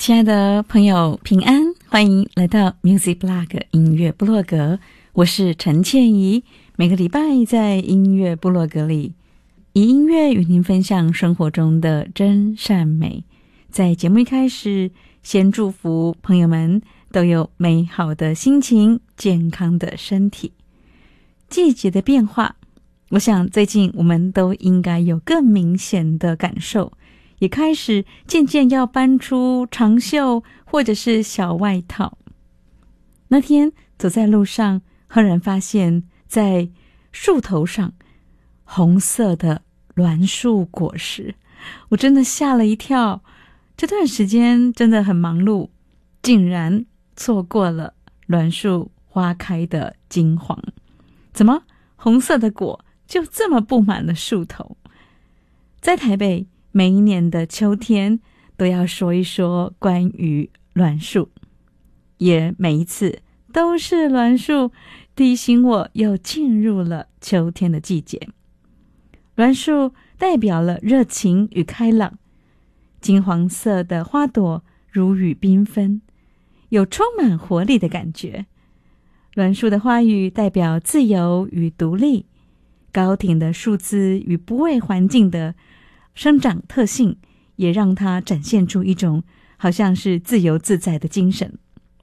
亲爱的朋友，平安，欢迎来到 Music Blog 音乐部落格，我是陈倩怡。每个礼拜在音乐部落格里，以音乐与您分享生活中的真善美。在节目一开始，先祝福朋友们都有美好的心情，健康的身体。季节的变化，我想最近我们都应该有更明显的感受，也开始渐渐要搬出长袖或者是小外套。那天走在路上，赫然发现在树头上红色的栾树果实，我真的吓了一跳。这段时间真的很忙碌，竟然错过了栾树花开的金黄。怎么红色的果就这么布满了树头？在台北，每一年的秋天都要说一说关于栾树，也每一次都是栾树提醒我又进入了秋天的季节。栾树代表了热情与开朗，金黄色的花朵如雨缤纷，有充满活力的感觉。栾树的花语代表自由与独立，高挺的树枝与不畏环境的生长特性，也让它展现出一种好像是自由自在的精神。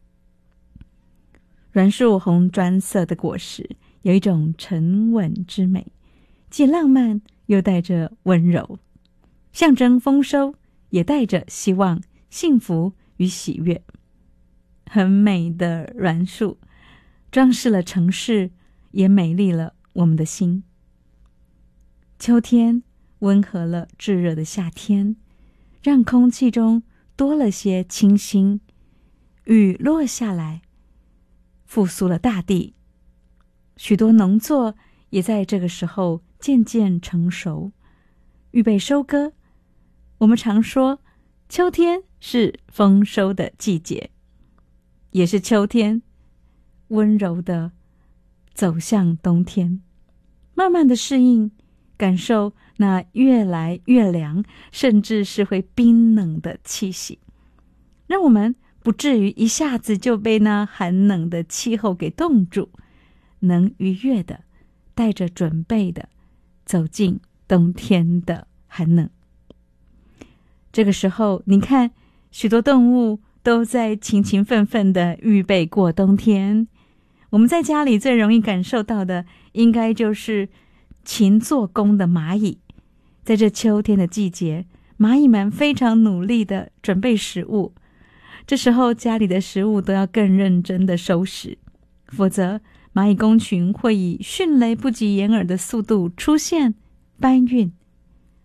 栾树红砖色的果实有一种沉稳之美，既浪漫又带着温柔，象征丰收，也带着希望、幸福与喜悦。很美的栾树装饰了城市，也美丽了我们的心。秋天温和了炙热的夏天，让空气中多了些清新。雨落下来，复苏了大地，许多农作也在这个时候渐渐成熟，预备收割。我们常说，秋天是丰收的季节，也是秋天温柔的走向冬天，慢慢的适应，感受那越来越凉，甚至是会冰冷的气息，让我们不至于一下子就被那寒冷的气候给冻住，能愉悦的带着准备的走进冬天的寒冷。这个时候你看，许多动物都在勤勤奋奋的预备过冬天。我们在家里最容易感受到的，应该就是勤做工的蚂蚁。在这秋天的季节，蚂蚁们非常努力的准备食物，这时候家里的食物都要更认真的收拾，否则蚂蚁工群会以迅雷不及掩耳的速度出现、搬运，